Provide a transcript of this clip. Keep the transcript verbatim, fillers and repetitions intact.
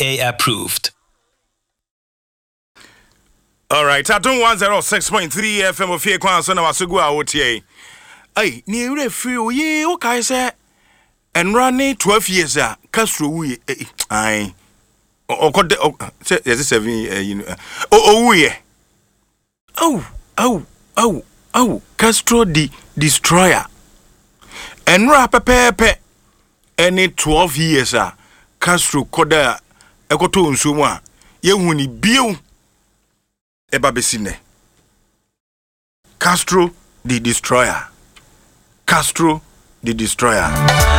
A approved. All right, Tatum one oh six point three F M of Fear Kwan Son of Asugua O T A. Ay, near a few ye, okay, sir. And running twelve years, ah, Castro, we, ay, or could there's seven, you know, oh, oh, yeah. Oh, oh, oh, oh, Castro the destroyer. And rap a pepe. Any twelve years, ah, Castro Koda, Ekoto Unsuma, ye wuni bill. Eba besine. Castro the destroyer. Castro the destroyer.